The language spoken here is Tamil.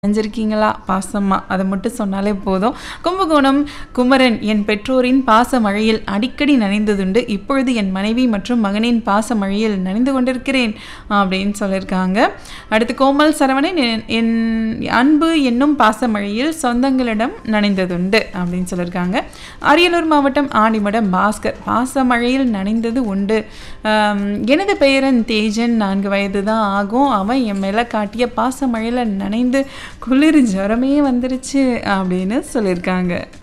நனைஞ்சிருக்கீங்களா பாசமா? அத மட்டும் சொன்னாலே போதும். கும்பகோணம் குமரன், என் பெற்றோரின் பாச மழையில் அடிக்கடி நனைந்ததுண்டு. இப்பொழுது என் மனைவி மற்றும் மகனின் பாச மழையில் நனைந்து கொண்டிருக்கிறேன் அப்படின்னு சொல்லியிருக்காங்க. அடுத்து கோமல் சரவணன், என் அன்பு என்னும் பாச மழையில் சொந்தங்களிடம் நனைந்ததுண்டு அப்படின்னு சொல்லியிருக்காங்க. அரியலூர் மாவட்டம் ஆண்டிமடம் பாஸ்கர், பாச மழையில் நனைந்தது உண்டு. எனது பெயரன் தேஜன், 4 வயது தான் ஆகும். அவன் என் மேல காட்டிய பாச மழையில் நனைந்து குளிர் ஜுரமே வந்துருச்சு அப்படின்னு சொல்லியிருக்காங்க.